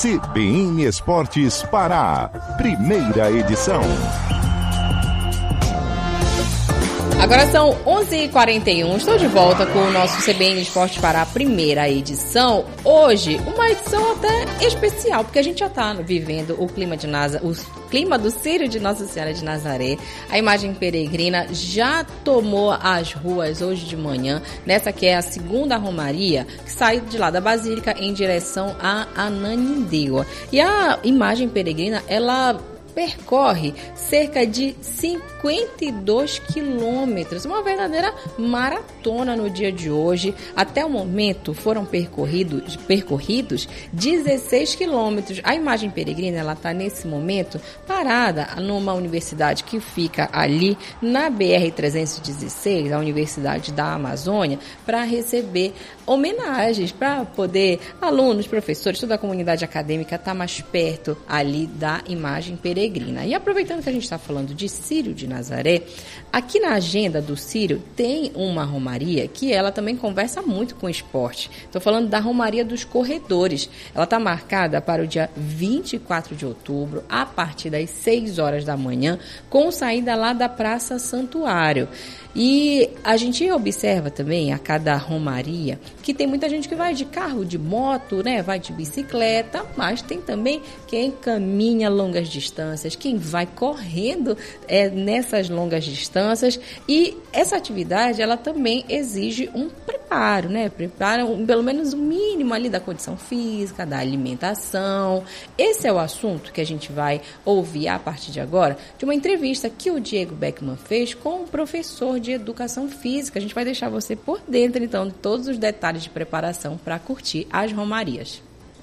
CBN Esportes Pará, primeira edição. Agora são 11h41, estou de volta com o nosso CBN Esportes Pará, primeira edição. Hoje, uma edição até especial, porque a gente já está vivendo o clima do Círio de Nossa Senhora de Nazaré. A imagem peregrina já tomou as ruas hoje de manhã, nessa que é a segunda romaria, que sai de lá da Basílica em direção a Ananindeua. E a imagem peregrina, ela percorre cerca de 52 quilômetros, uma verdadeira maratona no dia de hoje. Até o momento foram percorridos 16 quilômetros. A imagem peregrina, ela está nesse momento parada numa universidade que fica ali na BR-316, a Universidade da Amazônia, para receber homenagens, para poder alunos, professores, toda a comunidade acadêmica estar mais perto ali da imagem peregrina. E aproveitando que a gente está falando de Círio de Nazaré, aqui na agenda do Círio tem uma romaria que ela também conversa muito com o esporte. Estou falando da Romaria dos Corredores. Ela está marcada para o dia 24 de outubro, a partir das 6 horas da manhã, com saída lá da Praça Santuário. E a gente observa também a cada romaria que tem muita gente que vai de carro, de moto, né? Vai de bicicleta, mas tem também quem caminha longas distâncias, quem vai correndo nessas longas distâncias. E essa atividade, ela também exige um preparo, né? Preparo, pelo menos o mínimo ali da condição física, da alimentação. Esse é o assunto que a gente vai ouvir a partir de agora, de uma entrevista que o Diego Beckman fez com um professor de educação física. A gente vai deixar você por dentro, então, de todos os detalhes de preparação para curtir as romarias.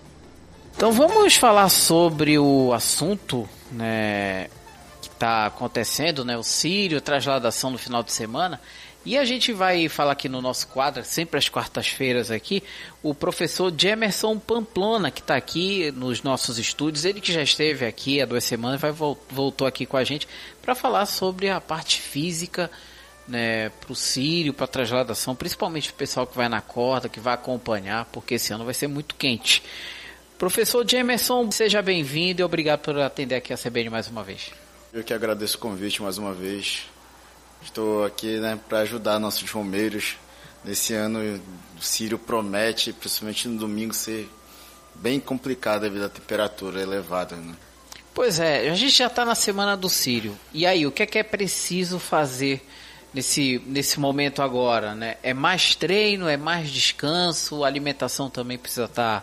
Então vamos falar sobre o assunto, né, que está acontecendo, né, o Círio, a trasladação no final de semana. E a gente vai falar aqui no nosso quadro, sempre às quartas-feiras aqui, o professor Jemerson Pamplona, que está aqui nos nossos estúdios. Ele que já esteve aqui há 2 semanas, voltou aqui com a gente para falar sobre a parte física, né, para o Círio, para a trasladação, principalmente o pessoal que vai na corda, que vai acompanhar, porque esse ano vai ser muito quente. Professor Jemerson, seja bem-vindo e obrigado por atender aqui a CBN mais uma vez. Eu que agradeço o convite mais uma vez. Estou aqui, né, para ajudar nossos romeiros. Nesse ano o Círio promete, principalmente no domingo, ser bem complicado devido à temperatura elevada, né? Pois é, a gente já está na semana do Círio. E aí, o que é preciso fazer nesse momento agora, né? É mais treino, é mais descanso, a alimentação também precisa estar...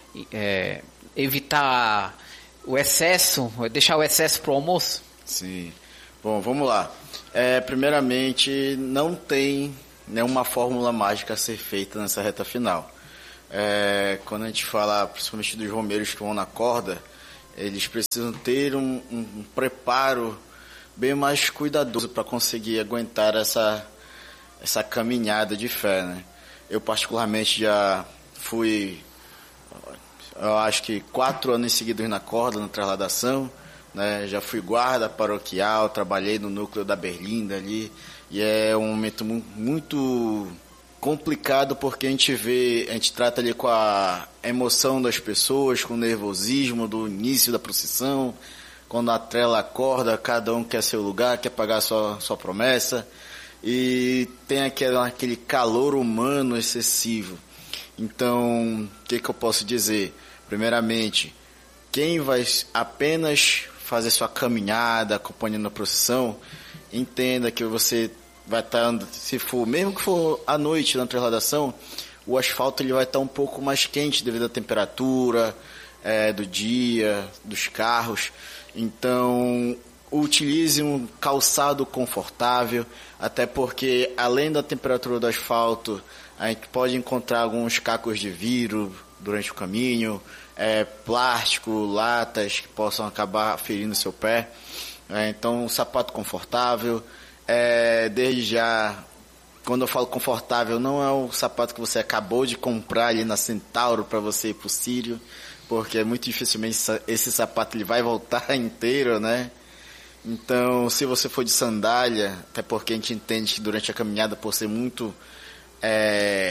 evitar o excesso, deixar o excesso para o almoço? Sim. Bom, vamos lá. Primeiramente, não tem nenhuma fórmula mágica a ser feita nessa reta final. Quando a gente fala, principalmente dos romeiros que vão na corda, eles precisam ter um preparo bem mais cuidadoso para conseguir aguentar essa caminhada de fé, né? Eu particularmente já fui, eu acho que 4 anos seguidos na corda, na trasladação, né? Já fui guarda paroquial, trabalhei no núcleo da Berlinda ali, e é um momento muito complicado porque a gente trata ali com a emoção das pessoas, com o nervosismo do início da procissão. Quando atrela a corda, cada um quer seu lugar, quer pagar sua promessa, e tem aquele calor humano excessivo. Então, o que eu posso dizer? Primeiramente, quem vai apenas fazer sua caminhada, acompanhando a procissão, entenda que você vai estar, mesmo que for à noite na trasladação, o asfalto ele vai estar um pouco mais quente devido à temperatura do dia, dos carros. Então, utilize um calçado confortável, até porque, além da temperatura do asfalto, a gente pode encontrar alguns cacos de vidro durante o caminho, plástico, latas que possam acabar ferindo seu pé. Então, um sapato confortável. Desde já, quando eu falo confortável, não é o sapato que você acabou de comprar ali na Centauro para você ir para o Círio, porque muito dificilmente esse sapato ele vai voltar inteiro, né? Então, se você for de sandália, até porque a gente entende que durante a caminhada, por ser muito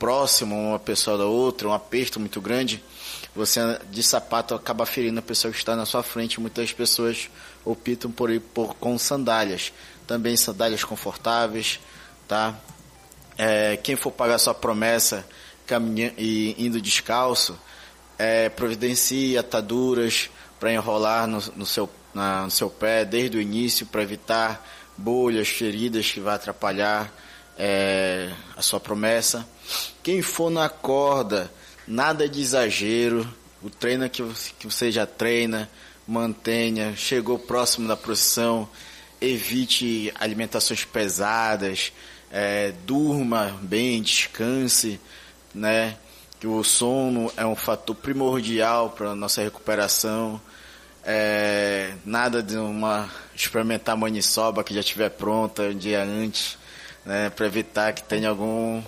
próximo uma pessoa da outra, um aperto muito grande, você de sapato acaba ferindo a pessoa que está na sua frente. Muitas pessoas optam por ir com sandálias, também sandálias confortáveis, tá? Quem for pagar sua promessa caminhando e indo descalço, providencie ataduras para enrolar no seu pé desde o início, para evitar bolhas, feridas que vai atrapalhar a sua promessa. Quem for na corda, nada de exagero, o treino que você já treina, mantenha, chegou próximo da procissão, evite alimentações pesadas, durma bem, descanse, né? Que o sono é um fator primordial para a nossa recuperação. Nada de experimentar maniçoba que já estiver pronta um dia antes, né? Para evitar que tenha algum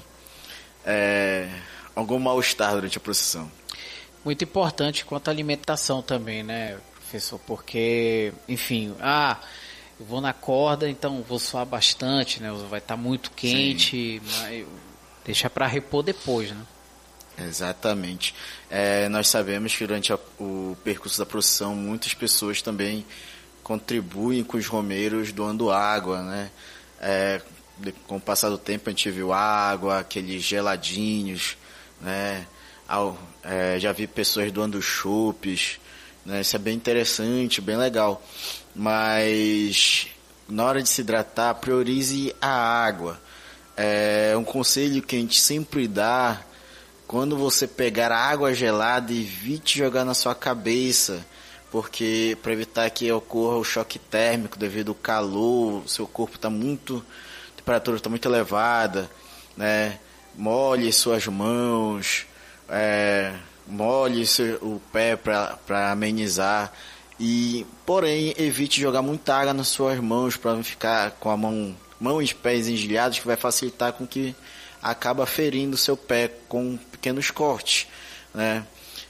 mal-estar durante a procissão. Muito importante quanto à alimentação também, né, professor? Porque, enfim, eu vou na corda, então vou suar bastante, né? Vai estar muito quente, mas deixa para repor depois, né? Exatamente. Nós sabemos que durante o percurso da procissão, muitas pessoas também contribuem com os romeiros doando água, né? Com o passar do tempo a gente viu água, aqueles geladinhos, né? Já vi pessoas doando chopes, né? Isso é bem interessante, bem legal. Mas na hora de se hidratar, priorize a água. Um conselho que a gente sempre dá: quando você pegar água gelada, evite jogar na sua cabeça, porque para evitar que ocorra o choque térmico devido ao calor, o seu corpo está muito, a temperatura está muito elevada, né? Molhe suas mãos, molhe o pé para amenizar, porém evite jogar muita água nas suas mãos para não ficar com a mão e pés engelhados, que vai facilitar com que acaba ferindo seu pé com pequenos cortes, né?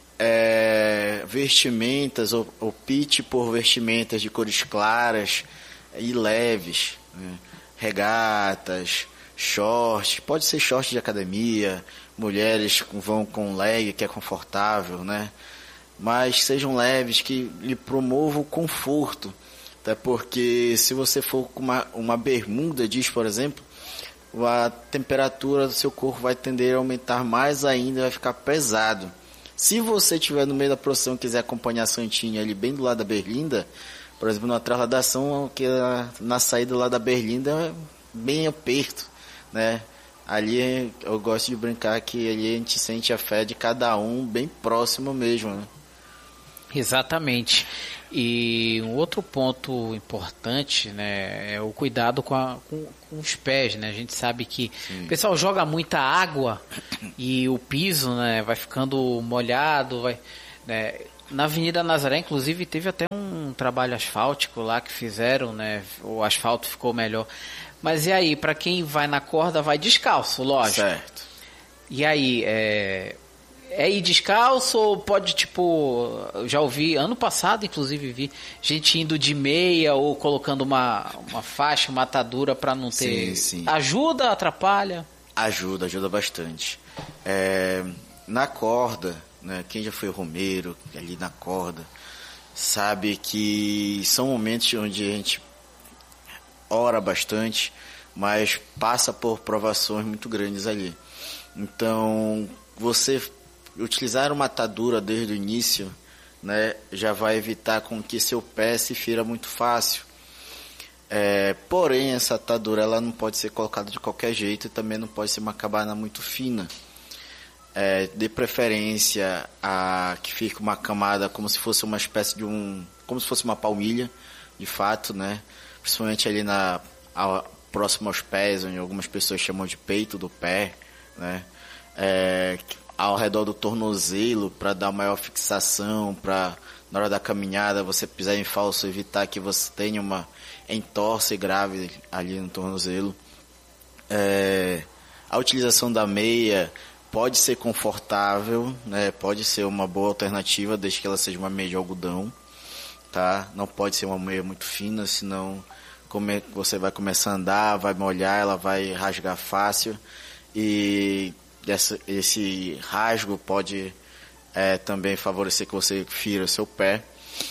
Vestimentas, opte por vestimentas de cores claras e leves, né? Regatas, shorts, pode ser short de academia, mulheres vão com leg, que é confortável, né? Mas sejam leves, que lhe promovam o conforto, até porque se você for com uma bermuda jeans, por exemplo, a temperatura do seu corpo vai tender a aumentar mais ainda, vai ficar pesado. Se você estiver no meio da procissão e quiser acompanhar a Santinha ali bem do lado da berlinda, por exemplo, na trasladação, que na saída lá da berlinda é bem aperto, né? Ali eu gosto de brincar que ali a gente sente a fé de cada um bem próximo mesmo, né? Exatamente. E um outro ponto importante, né, é o cuidado com os pés, né? A gente sabe que o pessoal joga muita água e o piso, né, vai ficando molhado, né? Na Avenida Nazaré, inclusive, teve até um trabalho asfáltico lá que fizeram, né? O asfalto ficou melhor. Mas e aí, para quem vai na corda, vai descalço, lógico. Certo. E aí, ir descalço ou pode, eu já ouvi, ano passado, inclusive, vi gente indo de meia ou colocando uma faixa, uma atadura para não ter... Sim. Ajuda, atrapalha? Ajuda bastante. Na corda, né, quem já foi romeiro ali na corda, sabe que são momentos onde a gente ora bastante, mas passa por provações muito grandes ali. Então, você utilizar uma atadura desde o início, né, já vai evitar com que seu pé se fira muito fácil. Porém, essa atadura ela não pode ser colocada de qualquer jeito e também não pode ser uma cabana muito fina. De preferência a que fique uma camada como se fosse uma espécie de como se fosse uma palmilha, de fato, né? Principalmente ali próximo aos pés, onde algumas pessoas chamam de peito do pé, né? Ao redor do tornozelo, para dar maior fixação, para na hora da caminhada você pisar em falso, evitar que você tenha uma entorse grave ali no tornozelo. A utilização da meia pode ser confortável, né? Pode ser uma boa alternativa, desde que ela seja uma meia de algodão, tá? Não pode ser uma meia muito fina, senão você vai começar a andar, vai molhar, ela vai rasgar fácil. E esse rasgo pode também favorecer que você fira o seu pé.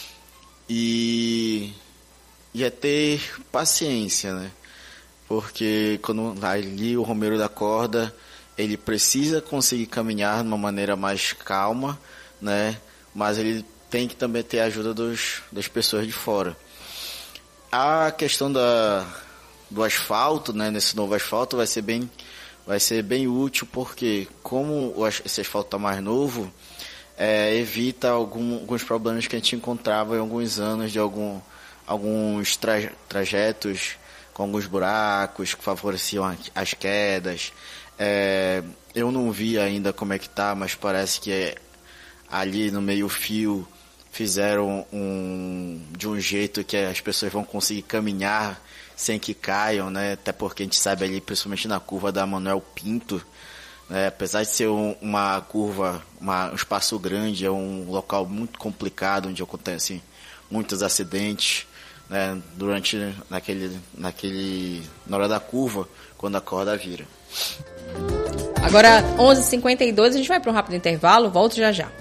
E é ter paciência, né? Porque quando ali o Romero da corda, ele precisa conseguir caminhar de uma maneira mais calma, né? Mas ele tem que também ter a ajuda das pessoas de fora. A questão do asfalto, né? Nesse novo asfalto vai ser bem útil, porque como esse asfalto está mais novo, evita alguns problemas que a gente encontrava em alguns anos de alguns trajetos com alguns buracos que favoreciam as quedas. Eu não vi ainda como é que tá, mas parece que ali no meio-fio fizeram de um jeito que as pessoas vão conseguir caminhar sem que caiam, né? Até porque a gente sabe ali, principalmente na curva da Manuel Pinto, apesar de ser uma curva, um espaço grande, é um local muito complicado, onde acontecem muitos acidentes, né, na hora da curva, quando a corda vira. Agora, 11h52, a gente vai para um rápido intervalo, volto já já.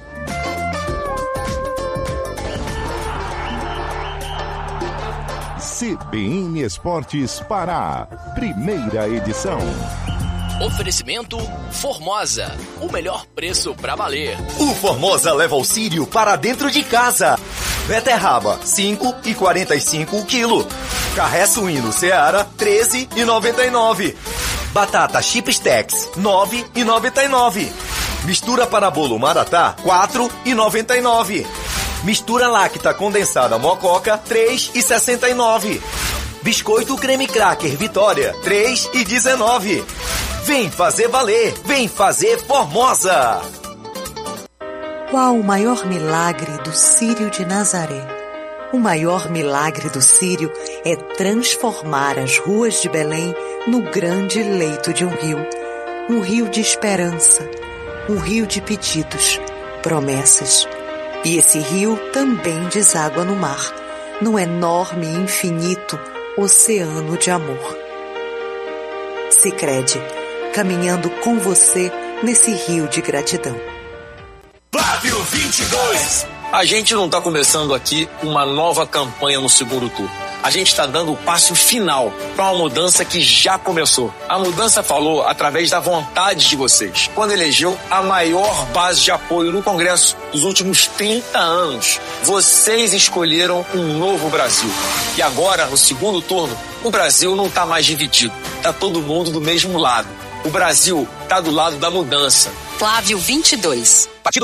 CBN Esportes Pará, primeira edição. Oferecimento Formosa, o melhor preço pra valer. O Formosa leva o Sírio para dentro de casa. Beterraba, 5,45 o quilo. Carré suíno Seara, 13,99. Batata Chips Tex, 9,99. Mistura para bolo Maratá, 4,99. Mistura láctea condensada Mococa, 3,69. Biscoito creme cracker Vitória, 3,19. Vem fazer valer, vem fazer Formosa. Qual o maior milagre do Círio de Nazaré? O maior milagre do Círio é transformar as ruas de Belém no grande leito de um rio de esperança, um rio de pedidos, promessas. E esse rio também deságua no mar, num enorme e infinito oceano de amor. Sicredi, caminhando com você nesse rio de gratidão. Flávio 22. A gente não está começando aqui uma nova campanha no segundo turno. A gente está dando o passo final para uma mudança que já começou. A mudança falou através da vontade de vocês, quando elegeu a maior base de apoio no Congresso dos últimos 30 anos. Vocês escolheram um novo Brasil. E agora, no segundo turno, o Brasil não está mais dividido. Está todo mundo do mesmo lado. O Brasil está do lado da mudança. Flávio 22. Partido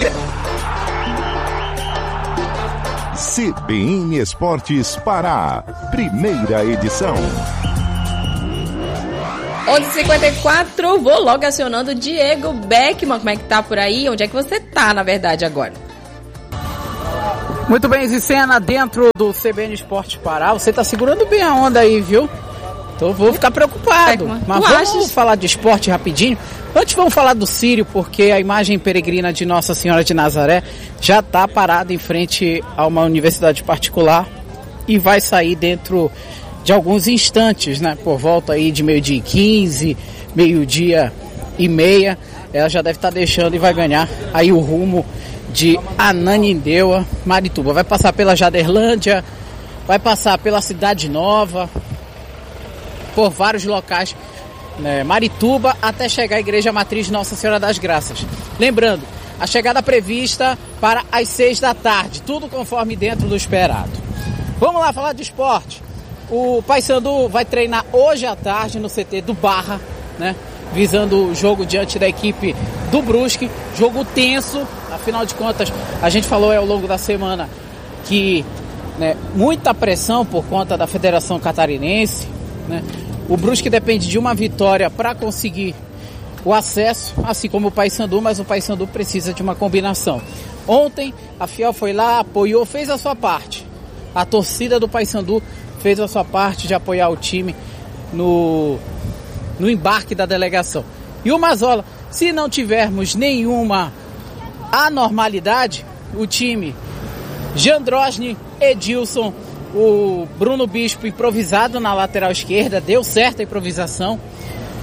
CBN Esportes Pará, primeira edição. 11h54, vou logo acionando o Diego Beckman. Como é que tá por aí? Onde é que você tá, na verdade, agora? Muito bem, Zicena, dentro do CBN Esportes Pará. Você tá segurando bem a onda aí, viu? Então vou ficar preocupado. Beckman, mas vamos falar de esporte rapidinho. Antes vamos falar do Sírio, porque a imagem peregrina de Nossa Senhora de Nazaré já está parada em frente a uma universidade particular e vai sair dentro de alguns instantes, né? Por volta aí de 12h15, 12h30, ela já deve estar deixando e vai ganhar aí o rumo de Ananindeua, Marituba. Vai passar pela Jaderlândia, vai passar pela Cidade Nova, por vários locais, né, Marituba, até chegar à Igreja Matriz de Nossa Senhora das Graças. Lembrando, a chegada prevista para as 6 da tarde, tudo conforme dentro do esperado. Vamos lá falar de esporte. O Paysandu vai treinar hoje à tarde no CT do Barra, né, visando o jogo diante da equipe do Brusque, jogo tenso, afinal de contas, a gente falou ao longo da semana que, né, muita pressão por conta da Federação Catarinense, né? O Brusque depende de uma vitória para conseguir o acesso, assim como o Paysandu, mas o Paysandu precisa de uma combinação. Ontem a Fiel foi lá, apoiou, fez a sua parte. A torcida do Paysandu fez a sua parte de apoiar o time no embarque da delegação. E o Mazola, se não tivermos nenhuma anormalidade, o time Jandrosny, Edilson, o Bruno Bispo improvisado na lateral esquerda, deu certo a improvisação.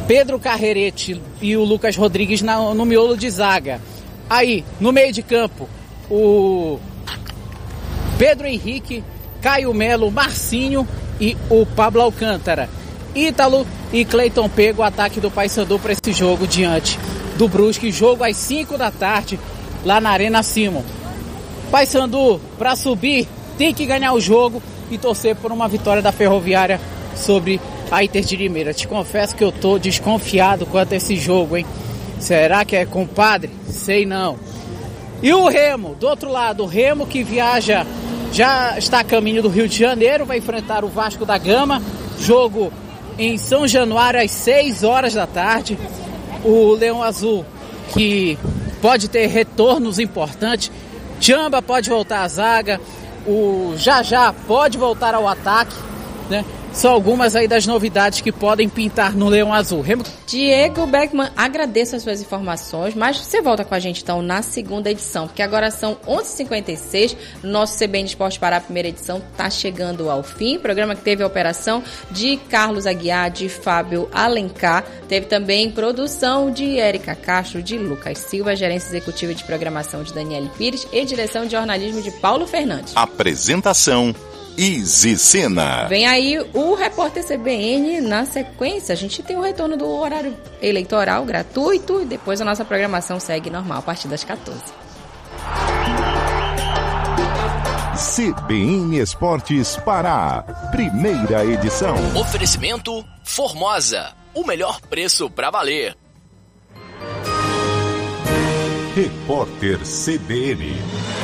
Pedro Carrerete e o Lucas Rodrigues no miolo de zaga. Aí, no meio de campo, o Pedro Henrique, Caio Melo, Marcinho e o Pablo Alcântara. Ítalo e Cleiton Pego, o ataque do Paysandu para esse jogo diante do Brusque. Jogo às 5 da tarde, lá na Arena Simon. Paysandu, para subir, tem que ganhar o jogo e torcer por uma vitória da Ferroviária sobre a Inter de Limeira. Te confesso que eu tô desconfiado quanto a esse jogo, hein? Será que é compadre? Sei não. E o Remo, do outro lado, o Remo que viaja, já está a caminho do Rio de Janeiro, vai enfrentar o Vasco da Gama. Jogo em São Januário às 6 horas da tarde. O Leão Azul, que pode ter retornos importantes. Tchamba pode voltar à zaga. O Jajá pode voltar ao ataque, né? São algumas aí das novidades que podem pintar no Leão Azul. Diego Beckman, agradeço as suas informações, mas você volta com a gente então na segunda edição, porque agora são 11h56, nosso CBN Esporte Pará, primeira edição, está chegando ao fim. Programa que teve a operação de Carlos Aguiar, de Fábio Alencar, teve também produção de Érica Castro, de Lucas Silva, gerência executiva de programação de Daniele Pires e direção de jornalismo de Paulo Fernandes. Apresentação Izzy Sena. Vem aí o Repórter CBN na sequência. A gente tem o retorno do horário eleitoral gratuito e depois a nossa programação segue normal a partir das 14. CBN Esportes Pará, primeira edição. Oferecimento Formosa, o melhor preço pra valer. Repórter CBN.